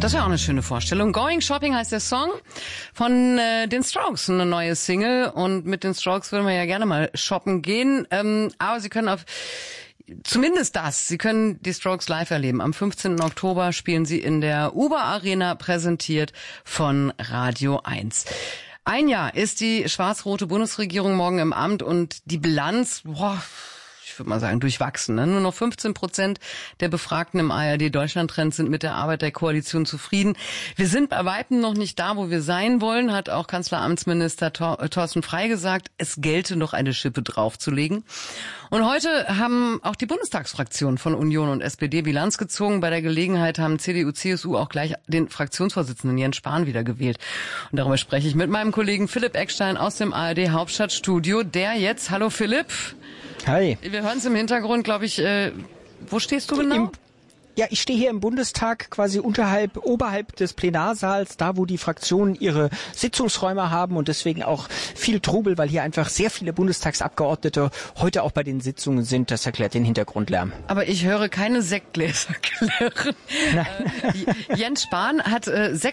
Das ist ja auch eine schöne Vorstellung. Going Shopping heißt der Song von den Strokes, eine neue Single. Und mit den Strokes würden wir ja gerne mal shoppen gehen. Aber Sie können Sie können die Strokes live erleben. Am 15. Oktober spielen sie in der Uber Arena, präsentiert von Radio 1. Ein Jahr ist die schwarz-rote Bundesregierung morgen im Amt und die Bilanz, ich würde mal sagen, durchwachsen. Ne? Nur noch 15% der Befragten im ARD-Deutschland-Trend sind mit der Arbeit der Koalition zufrieden. Wir sind bei Weitem noch nicht da, wo wir sein wollen, hat auch Kanzleramtsminister Thorsten Frey gesagt. Es gelte noch eine Schippe draufzulegen. Und heute haben auch die Bundestagsfraktionen von Union und SPD Bilanz gezogen. Bei der Gelegenheit haben CDU, CSU auch gleich den Fraktionsvorsitzenden Jens Spahn wieder gewählt. Und darüber spreche ich mit meinem Kollegen Philipp Eckstein aus dem ARD-Hauptstadtstudio, der jetzt, hallo Philipp. Hi. Wir hören es im Hintergrund, glaube ich. Wo stehst du genau? Ich stehe hier im Bundestag, quasi oberhalb des Plenarsaals, da wo die Fraktionen ihre Sitzungsräume haben und deswegen auch viel Trubel, weil hier einfach sehr viele Bundestagsabgeordnete heute auch bei den Sitzungen sind. Das erklärt den Hintergrundlärm. Aber ich höre keine Sektgläser klirren. Jens Spahn hat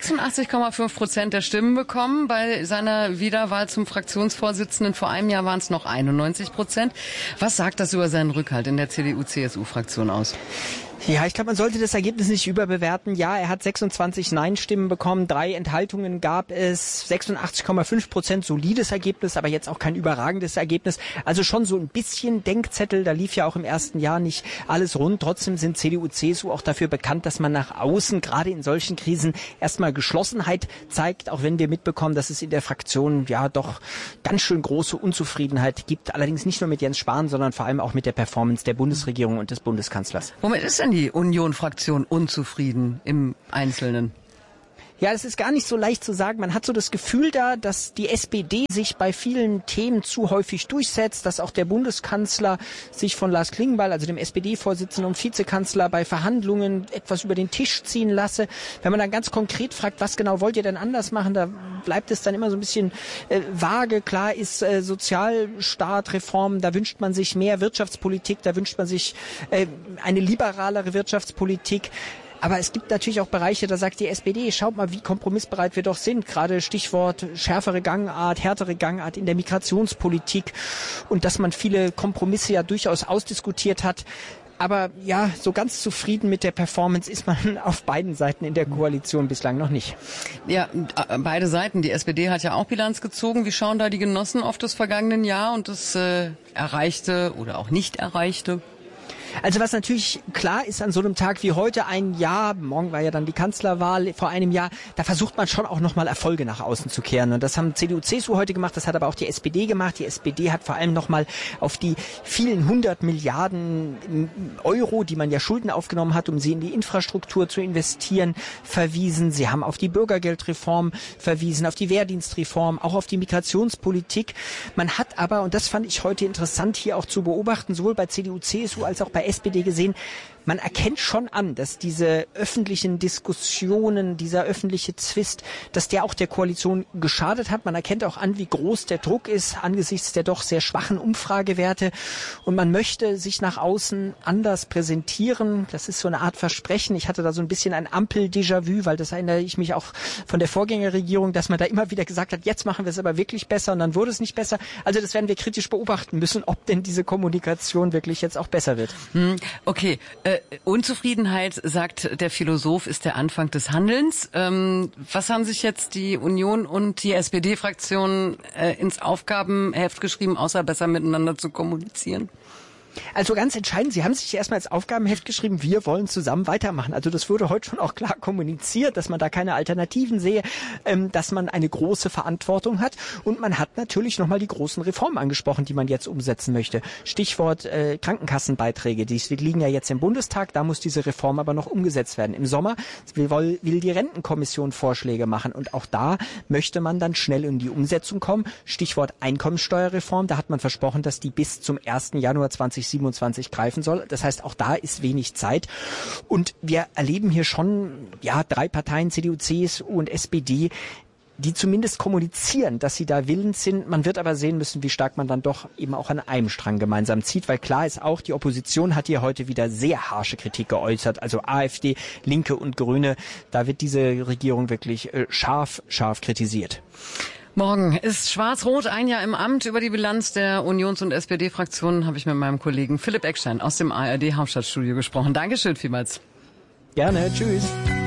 86,5% der Stimmen bekommen bei seiner Wiederwahl zum Fraktionsvorsitzenden. Vor einem Jahr waren es noch 91%. Was sagt das über seinen Rückhalt in der CDU-CSU-Fraktion aus? Ja, ich glaube, man sollte das Ergebnis nicht überbewerten. Ja, er hat 26 Nein-Stimmen bekommen, 3 Enthaltungen gab es, 86,5%, solides Ergebnis, aber jetzt auch kein überragendes Ergebnis. Also schon so ein bisschen Denkzettel, da lief ja auch im ersten Jahr nicht alles rund. Trotzdem sind CDU, CSU auch dafür bekannt, dass man nach außen, gerade in solchen Krisen, erstmal Geschlossenheit zeigt, auch wenn wir mitbekommen, dass es in der Fraktion ja doch ganz schön große Unzufriedenheit gibt. Allerdings nicht nur mit Jens Spahn, sondern vor allem auch mit der Performance der Bundesregierung und des Bundeskanzlers. Womit ist denn die Union-Fraktion unzufrieden im Einzelnen? Ja, das ist gar nicht so leicht zu sagen. Man hat so das Gefühl da, dass die SPD sich bei vielen Themen zu häufig durchsetzt, dass auch der Bundeskanzler sich von Lars Klingbeil, also dem SPD-Vorsitzenden und Vizekanzler, bei Verhandlungen etwas über den Tisch ziehen lasse. Wenn man dann ganz konkret fragt, was genau wollt ihr denn anders machen, da bleibt es dann immer so ein bisschen vage. Klar ist Sozialstaatreform, da wünscht man sich mehr Wirtschaftspolitik, da wünscht man sich eine liberalere Wirtschaftspolitik. Aber es gibt natürlich auch Bereiche, da sagt die SPD, schaut mal, wie kompromissbereit wir doch sind. Gerade Stichwort schärfere Gangart, härtere Gangart in der Migrationspolitik und dass man viele Kompromisse ja durchaus ausdiskutiert hat. Aber ja, so ganz zufrieden mit der Performance ist man auf beiden Seiten in der Koalition bislang noch nicht. Ja, beide Seiten. Die SPD hat ja auch Bilanz gezogen. Wie schauen da die Genossen auf das vergangene Jahr und das Erreichte oder auch nicht Erreichte? Also was natürlich klar ist an so einem Tag wie heute, ein Jahr, morgen war ja dann die Kanzlerwahl vor einem Jahr, da versucht man schon auch nochmal Erfolge nach außen zu kehren. Und das haben CDU, CSU heute gemacht, das hat aber auch die SPD gemacht. Die SPD hat vor allem nochmal auf die vielen 100 Milliarden Euro, die man ja Schulden aufgenommen hat, um sie in die Infrastruktur zu investieren, verwiesen. Sie haben auf die Bürgergeldreform verwiesen, auf die Wehrdienstreform, auch auf die Migrationspolitik. Man hat aber, und das fand ich heute interessant hier auch zu beobachten, sowohl bei CDU, CSU als auch bei SPD gesehen, man erkennt schon an, dass diese öffentlichen Diskussionen, dieser öffentliche Zwist, dass der auch der Koalition geschadet hat. Man erkennt auch an, wie groß der Druck ist angesichts der doch sehr schwachen Umfragewerte. Und man möchte sich nach außen anders präsentieren. Das ist so eine Art Versprechen. Ich hatte da so ein bisschen ein Ampel-Déjà-vu, weil das erinnere ich mich auch von der Vorgängerregierung, dass man da immer wieder gesagt hat, jetzt machen wir es aber wirklich besser und dann wurde es nicht besser. Also das werden wir kritisch beobachten müssen, ob denn diese Kommunikation wirklich jetzt auch besser wird. Okay. Unzufriedenheit, sagt der Philosoph, ist der Anfang des Handelns. Was haben sich jetzt die Union und die SPD-Fraktion ins Aufgabenheft geschrieben, außer besser miteinander zu kommunizieren? Also ganz entscheidend, Sie haben sich erstmal als Aufgabenheft geschrieben, wir wollen zusammen weitermachen. Also das wurde heute schon auch klar kommuniziert, dass man da keine Alternativen sehe, dass man eine große Verantwortung hat. Und man hat natürlich nochmal die großen Reformen angesprochen, die man jetzt umsetzen möchte. Stichwort Krankenkassenbeiträge, die liegen ja jetzt im Bundestag, da muss diese Reform aber noch umgesetzt werden. Im Sommer will die Rentenkommission Vorschläge machen und auch da möchte man dann schnell in die Umsetzung kommen. Stichwort Einkommensteuerreform, da hat man versprochen, dass die bis zum 1. Januar 2027 greifen soll. Das heißt, auch da ist wenig Zeit. Und wir erleben hier schon, 3 Parteien, CDU, CSU und SPD, die zumindest kommunizieren, dass sie da willens sind. Man wird aber sehen müssen, wie stark man dann doch eben auch an einem Strang gemeinsam zieht, weil klar ist auch, die Opposition hat hier heute wieder sehr harsche Kritik geäußert. Also AfD, Linke und Grüne, da wird diese Regierung wirklich scharf kritisiert. Morgen ist Schwarz-Rot ein Jahr im Amt. Über die Bilanz der Unions- und SPD-Fraktionen habe ich mit meinem Kollegen Philipp Eckstein aus dem ARD Hauptstadtstudio gesprochen. Dankeschön vielmals. Gerne, tschüss.